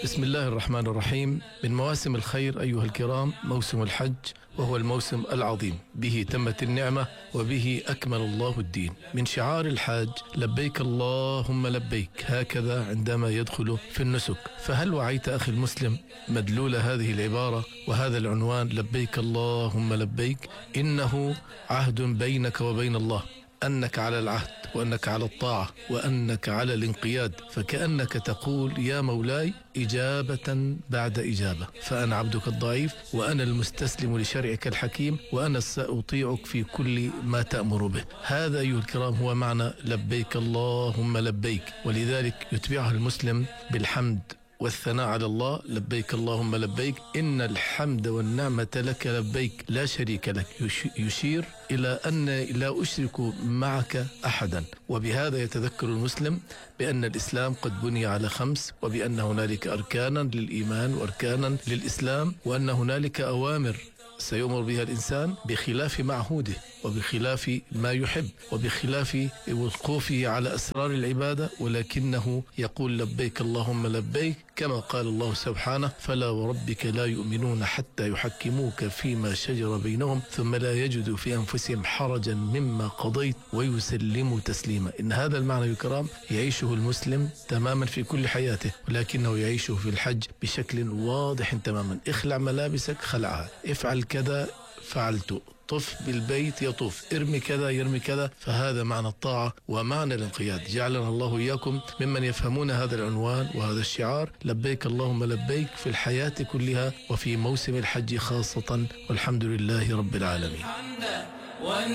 بسم الله الرحمن الرحيم. من مواسم الخير أيها الكرام موسم الحج، وهو الموسم العظيم، به تمت النعمة وبه أكمل الله الدين. من شعار الحاج لبيك اللهم لبيك، هكذا عندما يدخل في النسك. فهل وعيت أخي المسلم مدلول هذه العبارة وهذا العنوان لبيك اللهم لبيك؟ إنه عهد بينك وبين الله، أنك على العهد وأنك على الطاعة وأنك على الانقياد، فكأنك تقول يا مولاي إجابة بعد إجابة، فأنا عبدك الضعيف وأنا المستسلم لشرعك الحكيم وأنا سأطيعك في كل ما تأمر به. هذا أيها الكرام هو معنى لبيك اللهم لبيك، ولذلك يتبعها المسلم بالحمد والثناء على الله. لبيك اللهم لبيك، إن الحمد والنعمة لك لبيك لا شريك لك، يشير إلى أن لا أشرك معك أحدا. وبهذا يتذكر المسلم بأن الإسلام قد بني على 5، وبأن هنالك أركانا للإيمان وأركانا للإسلام، وأن هنالك أوامر سيؤمر بها الإنسان بخلاف معهوده وبخلاف ما يحب وبخلاف وقوفه على أسرار العبادة، ولكنه يقول لبيك اللهم لبيك، كما قال الله سبحانه فلا وربك لا يؤمنون حتى يحكموك فيما شجر بينهم ثم لا يجدوا في أنفسهم حرجا مما قضيت ويسلموا تسليما. إن هذا المعنى الكرام يعيشه المسلم تماما في كل حياته، ولكنه يعيشه في الحج بشكل واضح تماما. اخلع ملابسك، خلعها، افعل كذا، فعلت، طف بالبيت، يطوف، ارمي كذا، يرمي كذا. فهذا معنى الطاعة ومعنى الانقياد. جعلنا الله إياكم ممن يفهمون هذا العنوان وهذا الشعار لبيك اللهم لبيك في الحياة كلها وفي موسم الحج خاصة، والحمد لله رب العالمين.